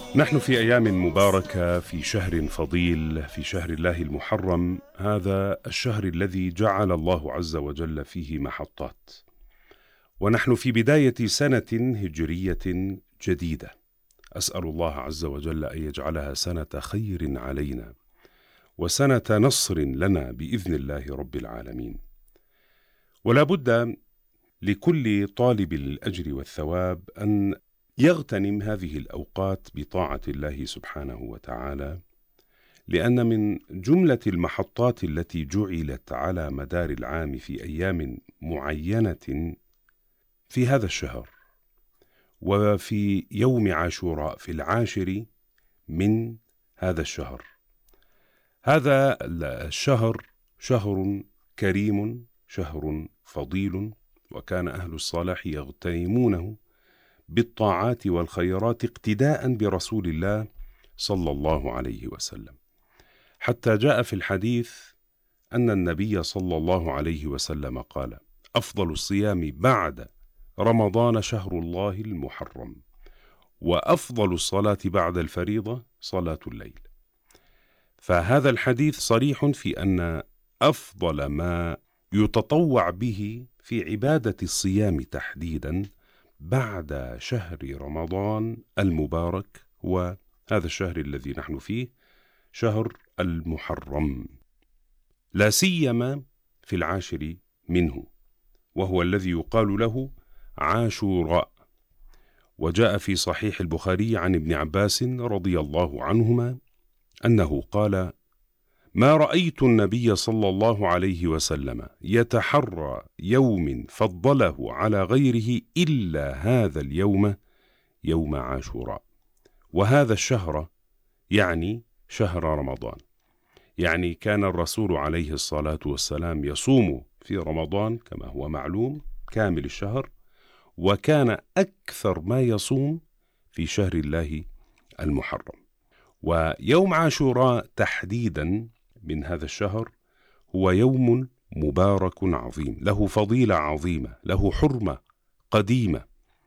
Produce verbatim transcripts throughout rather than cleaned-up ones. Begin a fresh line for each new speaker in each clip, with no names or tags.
نحن في أيام مباركة، في شهر فضيل، في شهر الله المحرم، هذا الشهر الذي جعل الله عز وجل فيه محطات، ونحن في بداية سنة هجرية جديدة. أسأل الله عز وجل أن يجعلها سنة خير علينا وسنة نصر لنا بإذن الله رب العالمين. ولا بد لكل طالب الأجر والثواب أن يغتنم هذه الأوقات بطاعة الله سبحانه وتعالى، لأن من جملة المحطات التي جعلت على مدار العام في أيام معينة في هذا الشهر، وفي يوم عاشوراء في العاشر من هذا الشهر. هذا الشهر شهر كريم، شهر فضيل، وكان أهل الصلاح يغتنمونه بالطاعات والخيرات اقتداء برسول الله صلى الله عليه وسلم، حتى جاء في الحديث أن النبي صلى الله عليه وسلم قال: أفضل الصيام بعد رمضان شهر الله المحرم، وأفضل الصلاة بعد الفريضة صلاة الليل. فهذا الحديث صريح في أن أفضل ما يتطوع به في عبادة الصيام تحديدا بعد شهر رمضان المبارك هو هذا الشهر الذي نحن فيه، شهر المحرم، لا سيما في العاشر منه، وهو الذي يقال له عاشوراء. وجاء في صحيح البخاري عن ابن عباس رضي الله عنهما أنه قال: ما رأيت النبي صلى الله عليه وسلم يتحرى يوم فضله على غيره إلا هذا اليوم، يوم عاشوراء. وهذا الشهر يعني شهر رمضان، يعني كان الرسول عليه الصلاة والسلام يصوم في رمضان كما هو معلوم كامل الشهر، وكان أكثر ما يصوم في شهر الله المحرم. ويوم عاشوراء تحديدا من هذا الشهر هو يوم مبارك عظيم، له فضيلة عظيمة، له حرمة قديمة،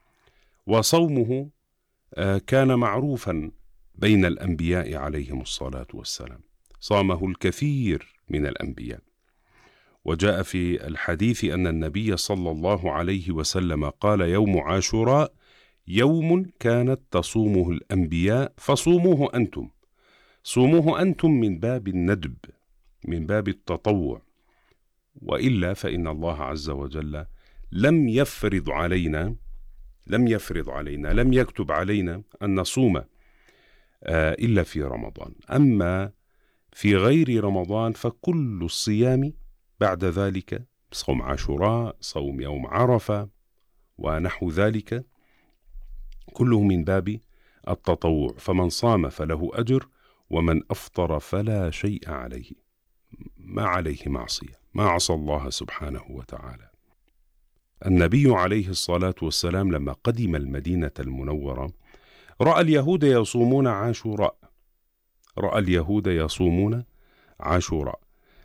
وصومه كان معروفا بين الأنبياء عليهم الصلاة والسلام، صامه الكثير من الأنبياء. وجاء في الحديث أن النبي صلى الله عليه وسلم قال: يوم عاشوراء يوم كانت تصومه الأنبياء فصوموه أنتم، صوموه أنتم من باب الندب، من باب التطوع، وإلا فإن الله عز وجل لم يفرض علينا لم يفرض علينا لم يكتب علينا أن نصوم إلا في رمضان. أما في غير رمضان فكل الصيام بعد ذلك، صوم عاشوراء، صوم يوم عرفة ونحو ذلك، كله من باب التطوع، فمن صام فله أجر، ومن أفطر فلا شيء عليه، ما عليه معصية، ما عصى الله سبحانه وتعالى. النبي عليه الصلاة والسلام لما قدم المدينة المنورة رأى اليهود يصومون عاشوراء رأى اليهود يصومون عاشوراء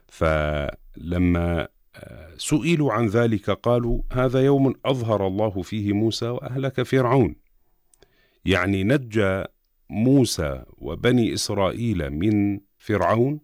فلما سئلوا عن ذلك قالوا: هذا يوم أظهر الله فيه موسى وأهلك فرعون، يعني نجى موسى وبني إسرائيل من فرعون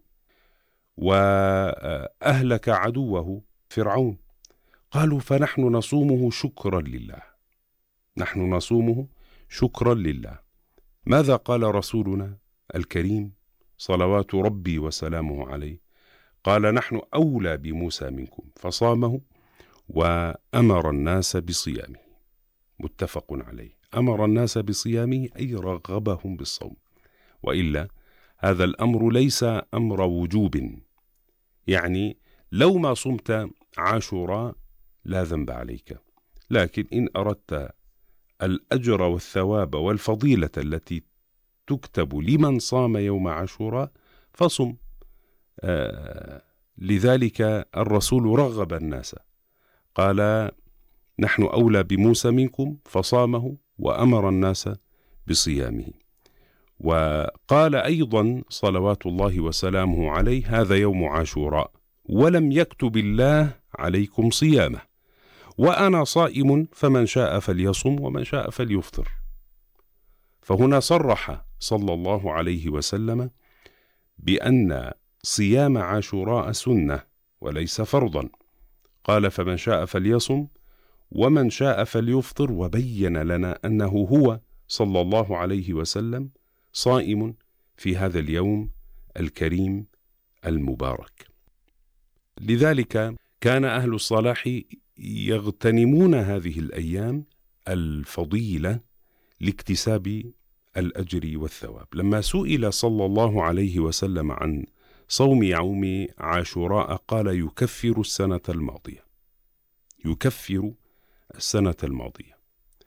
وأهلك عدوه فرعون. قالوا: فنحن نصومه شكرا لله، نحن نصومه شكرا لله. ماذا قال رسولنا الكريم صلوات ربي وسلامه عليه؟ قال: نحن أولى بموسى منكم، فصامه وأمر الناس بصيامه. متفق عليه، أمر الناس بصيامه أي رغبهم بالصوم، وإلا هذا الأمر ليس أمر وجوب، يعني لو ما صمت عاشوراء لا ذنب عليك، لكن إن أردت الأجر والثواب والفضيلة التي تكتب لمن صام يوم عاشوراء فصم. آه لذلك الرسول رغب الناس، قال: نحن أولى بموسى منكم، فصامه وأمر الناس بصيامه. وقال أيضا صلوات الله وسلامه عليه: هذا يوم عاشوراء ولم يكتب الله عليكم صيامه، وأنا صائم فمن شاء فليصم ومن شاء فليفطر. فهنا صرح صلى الله عليه وسلم بأن صيام عاشوراء سنة وليس فرضا. قال: فمن شاء فليصم ومن شاء فليفطر، وبين لنا أنه هو صلى الله عليه وسلم صائم في هذا اليوم الكريم المبارك. لذلك كان أهل الصلاح يغتنمون هذه الأيام الفضيلة لاكتساب الأجر والثواب. لما سئل صلى الله عليه وسلم عن صوم يوم عاشوراء قال: يكفر السنة الماضية، يكفر السنة الماضية.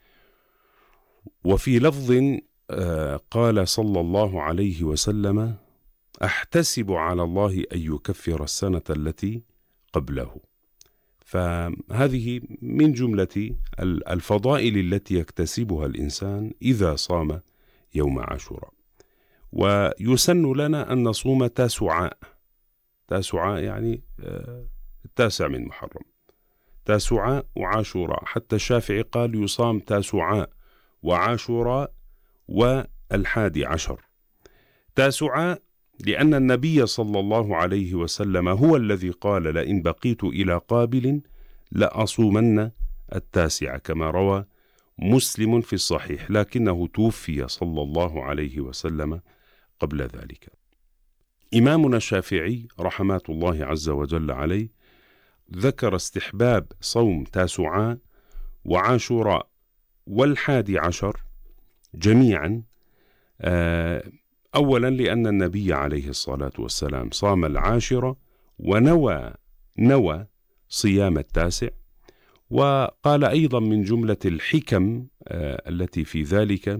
وفي لفظ قال صلى الله عليه وسلم: أحتسب على الله أن يكفر السنة التي قبله. فهذه من جملة الفضائل التي يكتسبها الإنسان إذا صام يوم عاشوراء. ويسن لنا أن نصوم تاسعاء، تاسعاء يعني التاسع من محرم، تاسعاء وعاشوراء. حتى الشافعي قال: يصام تاسعاء وعاشوراء والحادي عشر. تاسعاء لأن النبي صلى الله عليه وسلم هو الذي قال: لئن بقيت إلى قابل لأصومن التاسع، كما روى مسلم في الصحيح، لكنه توفي صلى الله عليه وسلم قبل ذلك. إمامنا الشافعي رحمات الله عز وجل عليه ذكر استحباب صوم تاسعاء وعاشوراء والحادي عشر جميعا، أولا لأن النبي عليه الصلاة والسلام صام العاشرة ونوى نوى صيام التاسع. وقال أيضا من جملة الحكم التي في ذلك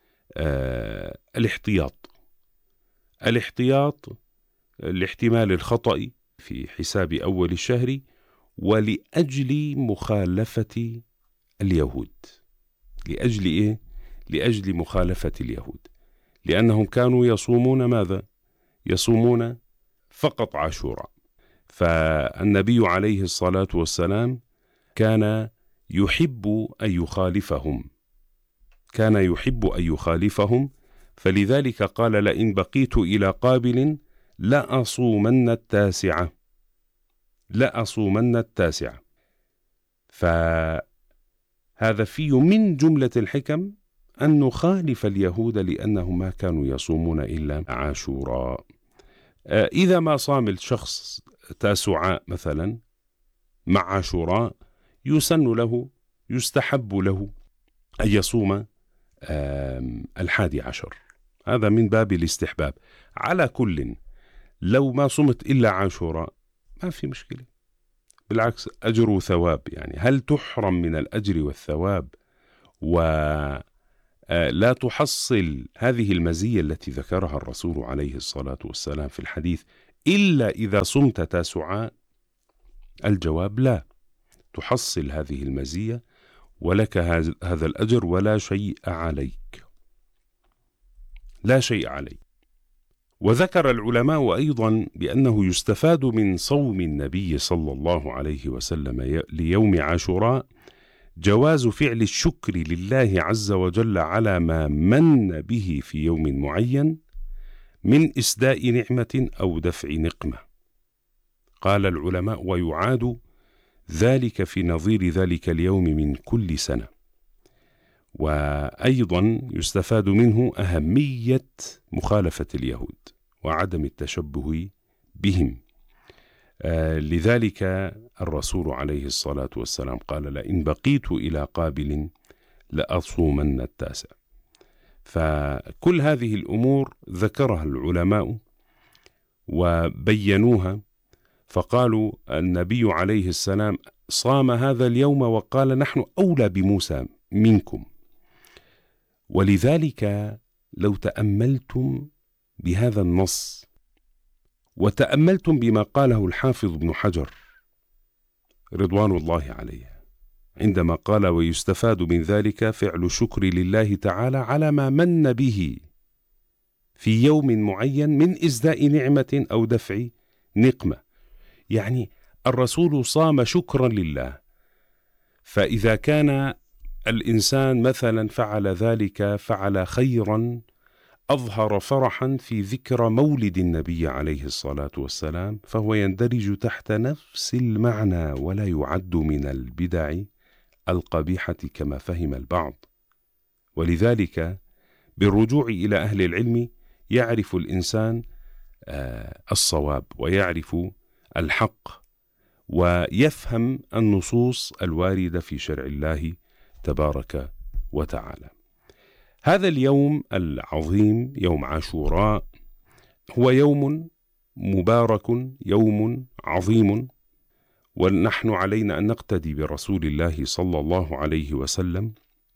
الاحتياط، الاحتياط لاحتمال الخطأ في حساب أول الشهر، ولأجل مخالفة اليهود. لأجل إيه؟ لأجل مخالفة اليهود، لأنهم كانوا يصومون ماذا؟ يصومون فقط عاشوراء. فالنبي عليه الصلاة والسلام كان يحب أن يخالفهم، كان يحب أن يخالفهم فلذلك قال: لئن بقيت إلى قابل لأصومن التاسعة، لأصومن التاسعة. فهذا فيه من جملة الحكم أن نخالف اليهود لأنهم ما كانوا يصومون إلا عاشوراء. إذا ما صام الشخص تاسعاء مثلا مع عاشوراء يسن له، يستحب له أن يصوم الحادي عشر، هذا من باب الاستحباب. على كل لو ما صمت إلا عاشوراء ما في مشكلة، بالعكس أجر وثواب. يعني هل تحرم من الأجر والثواب ولا تحصل هذه المزية التي ذكرها الرسول عليه الصلاة والسلام في الحديث إلا إذا صمت تاسعاء؟ الجواب لا، تحصل هذه المزية ولك هذا الأجر ولا شيء عليك، لا شيء عليك. وذكر العلماء أيضا بأنه يستفاد من صوم النبي صلى الله عليه وسلم ليوم عاشوراء جواز فعل الشكر لله عز وجل على ما من به في يوم معين من إسداء نعمة أو دفع نقمة. قال العلماء: ويعاد ذلك في نظير ذلك اليوم من كل سنة. وأيضا يستفاد منه أهمية مخالفة اليهود وعدم التشبه بهم. آه لذلك الرسول عليه الصلاة والسلام قال: لئن بقيت إلى قابل لأصومن التاسع. فكل هذه الأمور ذكرها العلماء وبينوها، فقالوا النبي عليه السلام صام هذا اليوم وقال: نحن أولى بموسى منكم. ولذلك لو تأملتم بهذا النص وتأملتم بما قاله الحافظ ابن حجر رضوان الله عليه عندما قال: ويستفاد من ذلك فعل الشكر لله تعالى على ما من به في يوم معين من إسداء نعمة أو دفع نقمة. يعني الرسول صام شكرا لله، فإذا كان الإنسان مثلا فعل ذلك، فعل خيرا، أظهر فرحا في ذكرى مولد النبي عليه الصلاة والسلام، فهو يندرج تحت نفس المعنى ولا يعد من البدع القبيحة كما فهم البعض. ولذلك بالرجوع إلى أهل العلم يعرف الإنسان الصواب ويعرف الحق ويفهم النصوص الواردة في شرع الله تبارك وتعالى. هذا اليوم العظيم يوم عاشوراء هو يوم مبارك، يوم عظيم، ونحن علينا أن نقتدي برسول الله صلى الله عليه وسلم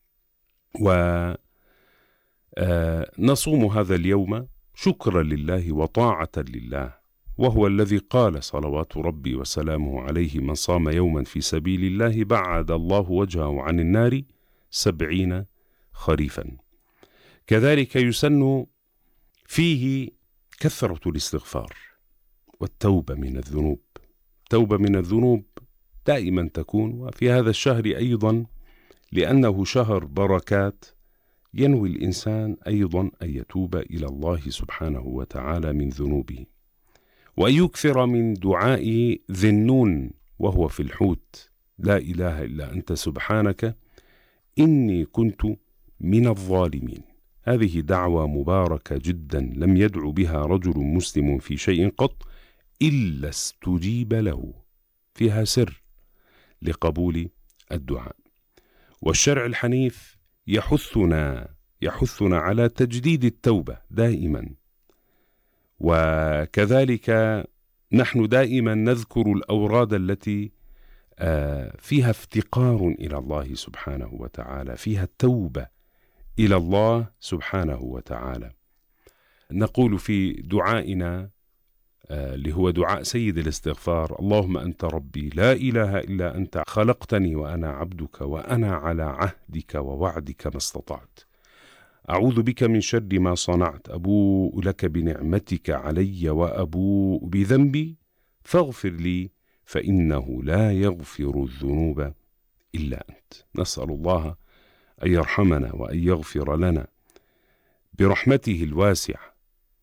ونصوم هذا اليوم شكرا لله وطاعة لله، وهو الذي قال صلوات ربي وسلامه عليه: من صام يوما في سبيل الله بعد الله وجهه عن النار سبعين خريفا. كذلك يسن فيه كثرة الاستغفار والتوبة من الذنوب. توبة من الذنوب دائما تكون، وفي هذا الشهر أيضا لأنه شهر بركات ينوي الإنسان أيضا أن يتوب إلى الله سبحانه وتعالى من ذنوبه، وأن يكثر من دعاء ذي النون وهو في الحوت: لا إله إلا أنت سبحانك إني كنت من الظالمين. هذه دعوة مباركة جدا لم يدعو بها رجل مسلم في شيء قط إلا استجيب له، فيها سر لقبول الدعاء. والشرع الحنيف يحثنا يحثنا على تجديد التوبة دائما، وكذلك نحن دائما نذكر الأوراد التي فيها افتقار إلى الله سبحانه وتعالى، فيها التوبة إلى الله سبحانه وتعالى. نقول في دعائنا اللي هو دعاء سيد الاستغفار: اللهم أنت ربي لا إله إلا أنت خلقتني وأنا عبدك وأنا على عهدك ووعدك ما استطعت، أعوذ بك من شر ما صنعت، أبوء لك بنعمتك علي وأبوء بذنبي فاغفر لي فإنه لا يغفر الذنوب إلا أنت. نسأل الله أن يرحمنا وأن يغفر لنا برحمته الواسعة.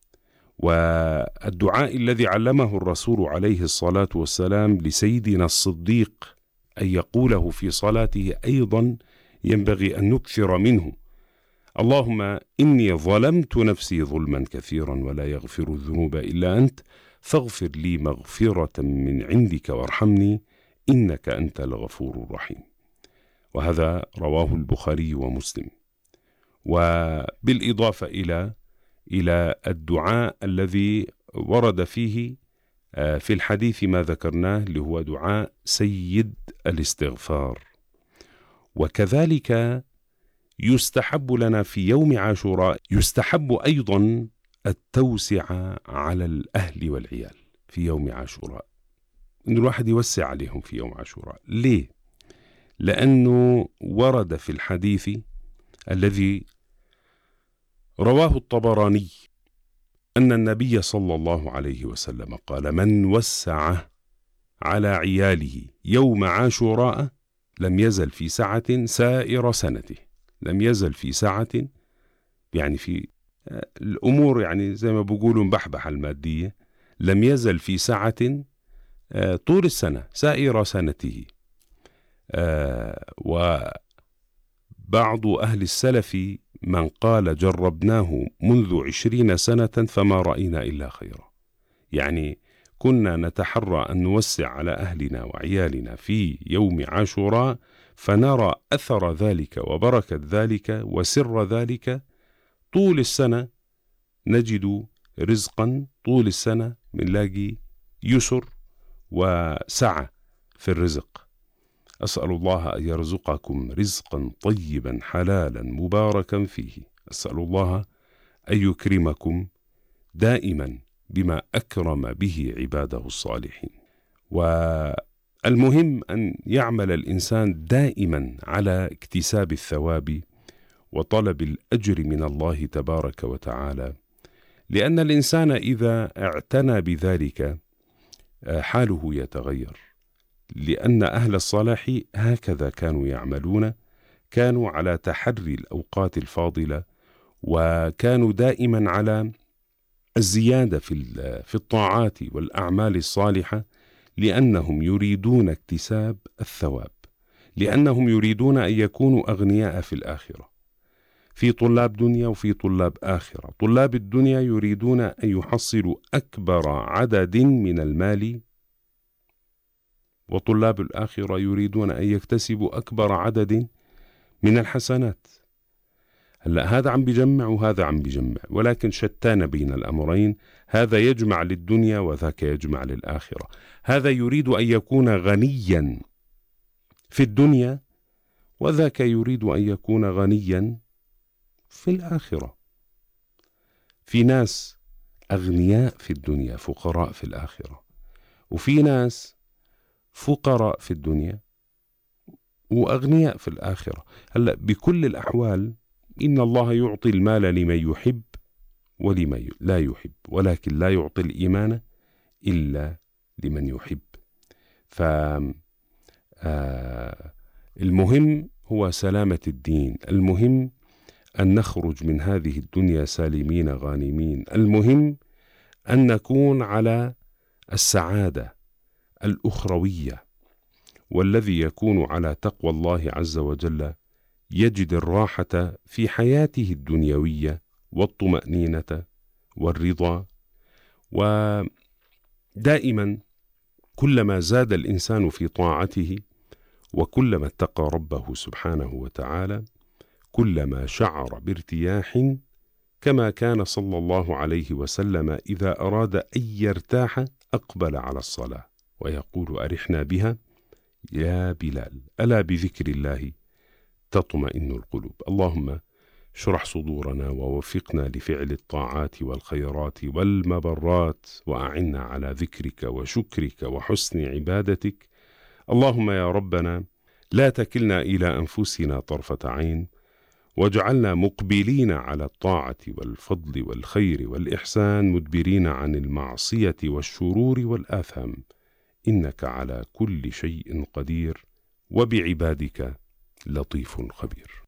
والدعاء الذي علمه الرسول عليه الصلاة والسلام لسيدنا الصديق أن يقوله في صلاته أيضا ينبغي أن نكثر منه: اللهم إني ظلمت نفسي ظلما كثيرا ولا يغفر الذنوب إلا أنت فاغفر لي مغفرة من عندك وارحمني إنك أنت الغفور الرحيم. وهذا رواه البخاري ومسلم. وبالإضافة إلى إلى الدعاء الذي ورد فيه في الحديث ما ذكرناه اللي هو دعاء سيد الاستغفار. وكذلك يستحب لنا في يوم عاشوراء يستحب أيضا التوسعة على الأهل والعيال في يوم عاشوراء، إن الواحد يوسع عليهم في يوم عاشوراء. ليه؟ لأنه ورد في الحديث الذي رواه الطبراني أن النبي صلى الله عليه وسلم قال: من وسع على عياله يوم عاشوراء لم يزل في سعة سائر سنته. لم يزل في سعة يعني في الأمور يعني زي ما بيقولوا مبحبحة المادية، لم يزل في سعة طول السنة سائر سنته. وبعض أهل السلف من قال: جربناه منذ عشرين سنة فما رأينا إلا خيرا. يعني كنا نتحرى أن نوسع على أهلنا وعيالنا في يوم عاشوراء فنرى أثر ذلك وبركة ذلك وسر ذلك طول السنة، نجد رزقا طول السنة، بنلاقي يسر وسعة في الرزق. أسأل الله أن يرزقكم رزقا طيبا حلالا مباركا فيه. أسأل الله أن يكرمكم دائما بما أكرم به عباده الصالحين. والمهم أن يعمل الإنسان دائما على اكتساب الثواب وطلب الأجر من الله تبارك وتعالى، لأن الإنسان إذا اعتنى بذلك حاله يتغير، لأن أهل الصلاح هكذا كانوا يعملون، كانوا على تحري الأوقات الفاضلة، وكانوا دائما على الزيادة في في الطاعات والأعمال الصالحة، لأنهم يريدون اكتساب الثواب، لأنهم يريدون أن يكونوا أغنياء في الآخرة. في طلاب دنيا وفي طلاب آخرة. طلاب الدنيا يريدون أن يحصلوا أكبر عدد من المال، وطلاب الآخرة يريدون أن يكتسبوا أكبر عدد من الحسنات. هلا هذا عم بيجمع وهذا عم بيجمع، ولكن شتان بين الأمرين، هذا يجمع للدنيا وذاك يجمع للآخرة. هذا يريد أن يكون غنيا في الدنيا، وذاك يريد أن يكون غنيا في الآخرة. في ناس أغنياء في الدنيا فقراء في الآخرة، وفي ناس فقراء في الدنيا وأغنياء في الآخرة. هلا بكل الأحوال إن الله يعطي المال لمن يحب ولمن لا يحب، ولكن لا يعطي الإيمان إلا لمن يحب. فالمهم هو سلامة الدين، المهم أن نخرج من هذه الدنيا سالمين غانمين، المهم أن نكون على السعادة الأخروية. والذي يكون على تقوى الله عز وجل يجد الراحة في حياته الدنيوية والطمأنينة والرضا. ودائما كلما زاد الإنسان في طاعته وكلما اتقى ربه سبحانه وتعالى كلما شعر بارتياح، كما كان صلى الله عليه وسلم إذا أراد أن يرتاح أقبل على الصلاة ويقول: أرحنا بها يا بلال، ألا بذكر الله تطمئن القلوب. اللهم اشرح صدورنا ووفقنا لفعل الطاعات والخيرات والمبرات، وأعنا على ذكرك وشكرك وحسن عبادتك. اللهم يا ربنا لا تكلنا إلى أنفسنا طرفة عين، واجعلنا مقبلين على الطاعة والفضل والخير والإحسان، مدبرين عن المعصية والشرور والآثام، إنك على كل شيء قدير، وبعبادك لطيف خبير.